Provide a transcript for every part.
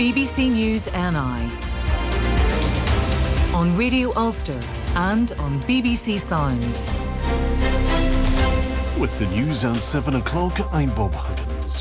BBC News NI, on Radio Ulster and on BBC Sounds. With the news at 7 o'clock, I'm Bob Huggins.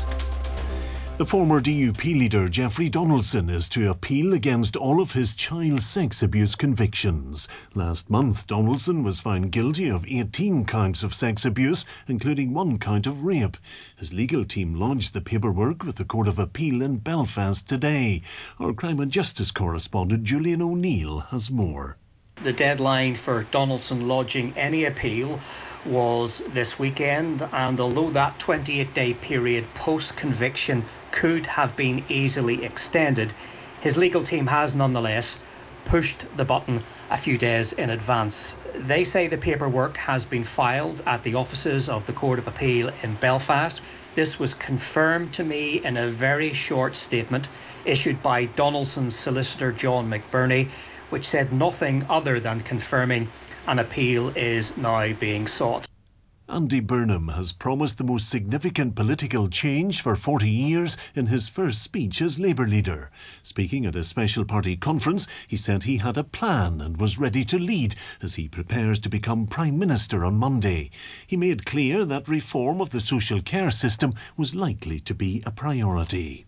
The former DUP leader Jeffrey Donaldson is to appeal against all of his child sex abuse convictions. Last month, Donaldson was found guilty of 18 counts of sex abuse, including 1 count of rape. His legal team lodged the paperwork with the Court of Appeal in Belfast today. Our Crime and Justice correspondent Julian O'Neill has more. The deadline for Donaldson lodging any appeal was this weekend, and although that 28-day period post-conviction could have been easily extended, his legal team has nonetheless pushed the button a few days in advance. They say the paperwork has been filed at the offices of the Court of Appeal in Belfast. This was confirmed to me in a very short statement issued by Donaldson's solicitor John McBurney, which said nothing other than confirming an appeal is now being sought. Andy Burnham has promised the most significant political change for 40 years in his first speech as Labour leader. Speaking at a special party conference, he said he had a plan and was ready to lead as he prepares to become Prime Minister on Monday. He made clear that reform of the social care system was likely to be a priority.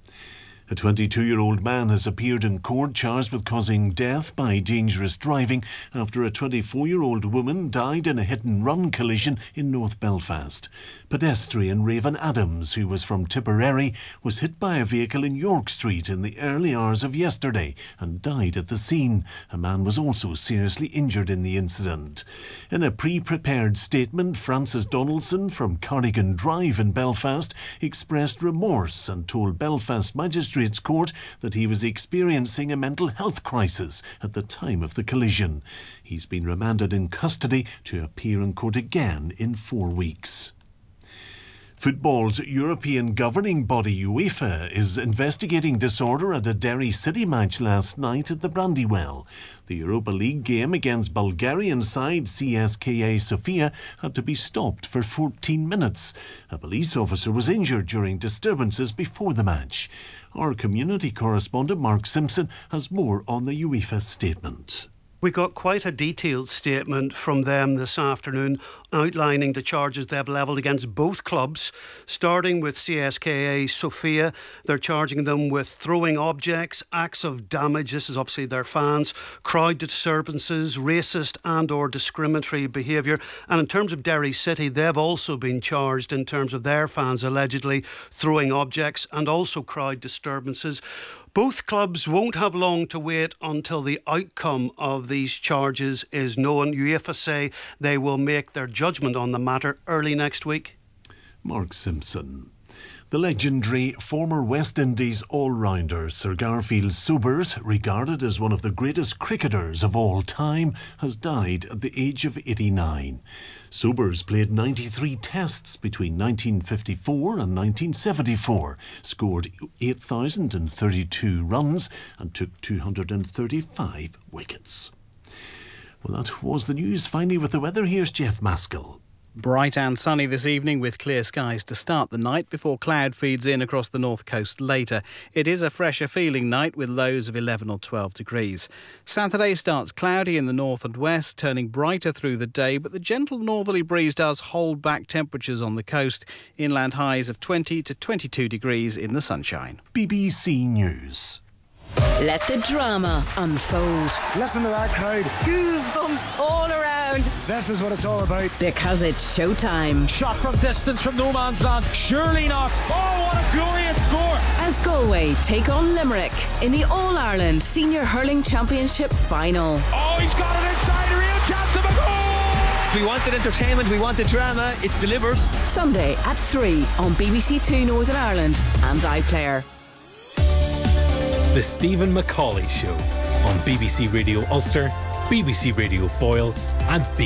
A 22-year-old man has appeared in court charged with causing death by dangerous driving after a 24-year-old woman died in a hit-and-run collision in North Belfast. Pedestrian Raven Adams, who was from Tipperary, was hit by a vehicle in York Street in the early hours of yesterday and died at the scene. A man was also seriously injured in the incident. In a pre-prepared statement, Francis Donaldson from Cardigan Drive in Belfast expressed remorse and told Belfast Magistrates Court that he was experiencing a mental health crisis at the time of the collision. He's been remanded in custody to appear in court again in 4 weeks. Football's European governing body UEFA is investigating disorder at a Derry City match last night at the Brandywell. The Europa League game against Bulgarian side CSKA Sofia had to be stopped for 14 minutes. A police officer was injured during disturbances before the match. Our community correspondent Mark Simpson has more on the UEFA statement. We got quite a detailed statement from them this afternoon outlining the charges they've levelled against both clubs. Starting with CSKA Sofia, they're charging them with throwing objects, acts of damage, this is obviously their fans, crowd disturbances, racist and or discriminatory behaviour. And in terms of Derry City, they've also been charged in terms of their fans allegedly throwing objects and also crowd disturbances. Both clubs won't have long to wait until the outcome of these charges is known. UEFA say they will make their judgment on the matter early next week. Mark Simpson. The legendary former West Indies all-rounder Sir Garfield Sobers, regarded as one of the greatest cricketers of all time, has died at the age of 89. Sobers played 93 tests between 1954 and 1974, scored 8,032 runs and took 235 wickets. Well, that was the news. Finally, with the weather, here's Jeff Maskell. Bright and sunny this evening with clear skies to start the night before cloud feeds in across the north coast later. It is a fresher feeling night with lows of 11 or 12 degrees. Saturday starts cloudy in the north and west, turning brighter through the day, but the gentle northerly breeze does hold back temperatures on the coast. Inland highs of 20 to 22 degrees in the sunshine. BBC News. Let the drama unfold. Listen to that crowd. Goosebumps all around. This is what it's all about. Because it's showtime. Shot from distance from no man's land. Surely not. Oh, what a glorious score. As Galway take on Limerick in the All-Ireland Senior Hurling Championship final. Oh, he's got it inside. A real chance of a goal. We wanted entertainment. We wanted drama. It's delivered. Sunday at 3 on BBC Two Northern Ireland and iPlayer. The Stephen Macaulay Show on BBC Radio Ulster, BBC Radio Foyle and